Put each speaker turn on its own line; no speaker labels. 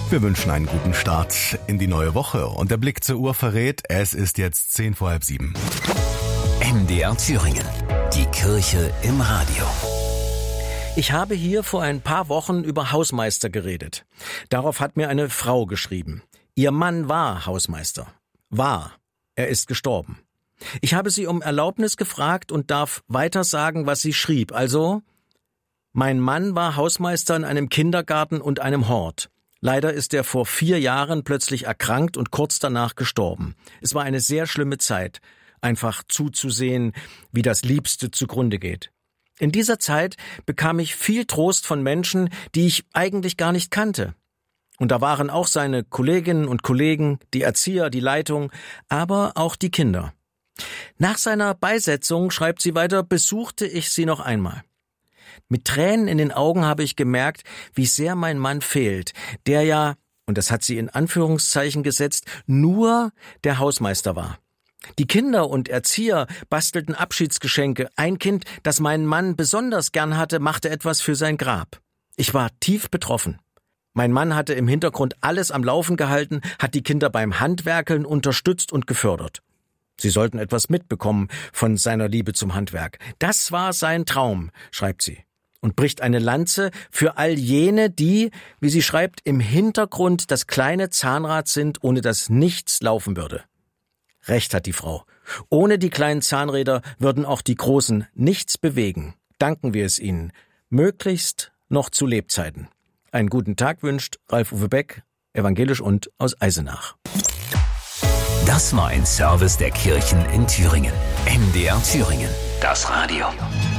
Wir wünschen einen guten Start in die neue Woche und der Blick zur Uhr verrät, es ist jetzt 6:10.
MDR Thüringen. Die Kirche im Radio.
Ich habe hier vor ein paar Wochen über Hausmeister geredet. Darauf hat mir eine Frau geschrieben. Ihr Mann war Hausmeister. War. Er ist gestorben. Ich habe sie um Erlaubnis gefragt und darf weiter sagen, was sie schrieb. Also, mein Mann war Hausmeister in einem Kindergarten und einem Hort. Leider ist er vor 4 Jahren plötzlich erkrankt und kurz danach gestorben. Es war eine sehr schlimme Zeit, einfach zuzusehen, wie das Liebste zugrunde geht. In dieser Zeit bekam ich viel Trost von Menschen, die ich eigentlich gar nicht kannte. Und da waren auch seine Kolleginnen und Kollegen, die Erzieher, die Leitung, aber auch die Kinder. Nach seiner Beisetzung, schreibt sie weiter, besuchte ich sie noch einmal. Mit Tränen in den Augen habe ich gemerkt, wie sehr mein Mann fehlt, der ja, und das hat sie in Anführungszeichen gesetzt, nur der Hausmeister war. Die Kinder und Erzieher bastelten Abschiedsgeschenke. Ein Kind, das meinen Mann besonders gern hatte, machte etwas für sein Grab. Ich war tief betroffen. Mein Mann hatte im Hintergrund alles am Laufen gehalten, hat die Kinder beim Handwerkeln unterstützt und gefördert. Sie sollten etwas mitbekommen von seiner Liebe zum Handwerk. Das war sein Traum, schreibt sie. Und bricht eine Lanze für all jene, die, wie sie schreibt, im Hintergrund das kleine Zahnrad sind, ohne das nichts laufen würde. Recht hat die Frau. Ohne die kleinen Zahnräder würden auch die großen nichts bewegen. Danken wir es ihnen. Möglichst noch zu Lebzeiten. Einen guten Tag wünscht Ralf-Uwe Beck, evangelisch und aus Eisenach.
Das war ein Service der Kirchen in Thüringen. MDR Thüringen. Das Radio.